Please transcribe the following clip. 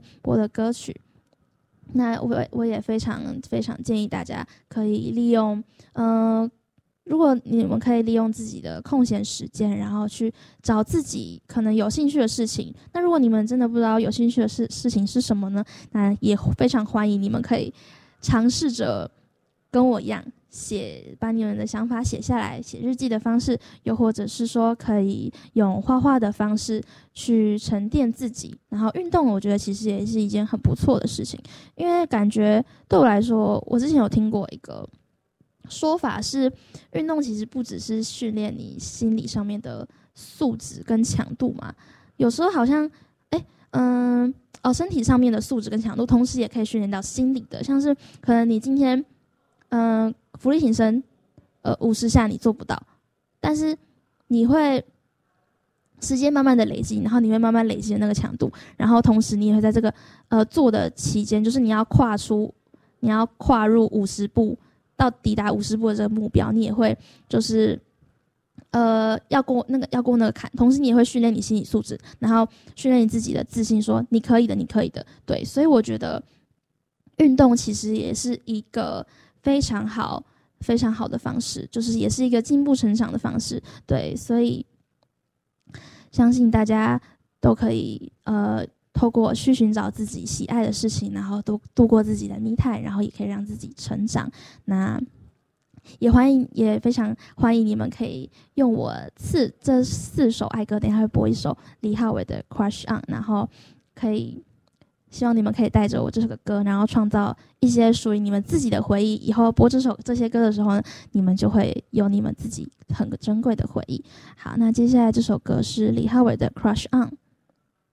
播的歌曲。那我也非常非常建议大家可以利用，如果你们可以利用自己的空闲时间，然后去找自己可能有兴趣的事情。那如果你们真的不知道有兴趣的事情是什么呢？那也非常欢迎你们可以尝试着跟我一样把你们的想法写下来，写日记的方式，又或者是说可以用画画的方式去沉淀自己。然后运动我觉得其实也是一件很不错的事情，因为感觉对我来说，我之前有听过一个说法是，运动其实不只是训练你心理上面的素质跟强度嘛，有时候好像身体上面的素质跟强度，同时也可以训练到心理的，像是可能你今天伏地挺身50下你做不到，但是你会时间慢慢的累积，然后你会慢慢累积的那个强度，然后同时你也会在这个做的期间，就是你要跨入50步到抵达50步的这个目标，你也会就是要过那个坎，同时你也会训练你心理素质，然后训练你自己的自信，说你可以的，你可以的。对，所以我觉得运动其实也是一个非常好的方式，就是也是一个进步成长的方式。对，所以相信大家都可以透过去寻找自己喜爱的事情，然后度过自己的me time，然后也可以让自己成长。那也非常欢迎你们可以用我这4首爱歌，等一下会播一首李浩伟的 Crush On， 然后希望你们可以带着我这首歌，然后创造一些属于你们自己的回忆，以后播这些歌的时候呢，你们就会有你们自己很珍贵的回忆。好，那接下来这首歌是李浩伟的 Crush On。